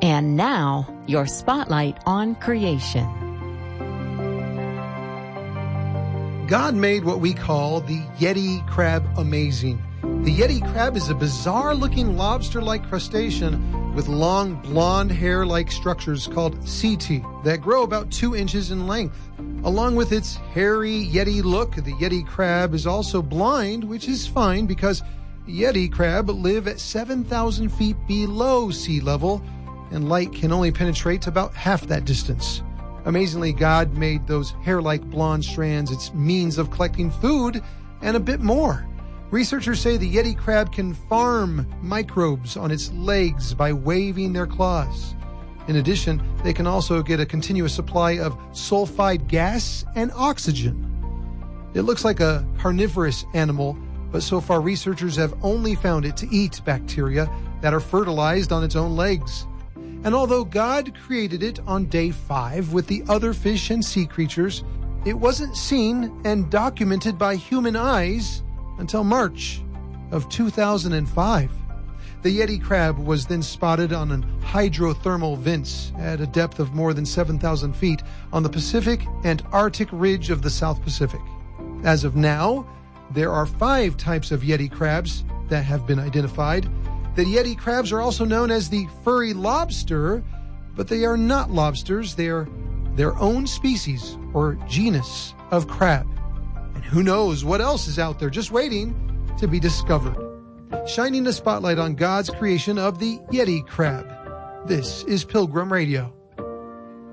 And now, your spotlight on creation. God made what we call the Yeti crab amazing. The Yeti crab is a bizarre-looking lobster-like crustacean with long blonde hair-like structures called setae that grow about 2 inches in length. Along with its hairy Yeti look, the Yeti crab is also blind, which is fine because Yeti crab live at 7,000 feet below sea level, and light can only penetrate about half that distance. Amazingly, God made those hair-like blonde strands its means of collecting food and a bit more. Researchers say the Yeti crab can farm microbes on its legs by waving their claws. In addition, they can also get a continuous supply of sulfide gas and oxygen. It looks like a carnivorous animal, but so far researchers have only found it to eat bacteria that are fertilized on its own legs. And although God created it on day 5 with the other fish and sea creatures, it wasn't seen and documented by human eyes until March of 2005. The Yeti crab was then spotted on an hydrothermal vents at a depth of more than 7,000 feet on the Pacific and Arctic ridge of the South Pacific. As of now, there are 5 types of Yeti crabs that have been identified. The Yeti crabs are also known as the furry lobster, but they are not lobsters. They are their own species or genus of crab. And who knows what else is out there just waiting to be discovered. Shining a spotlight on God's creation of the Yeti crab. This is Pilgrim Radio.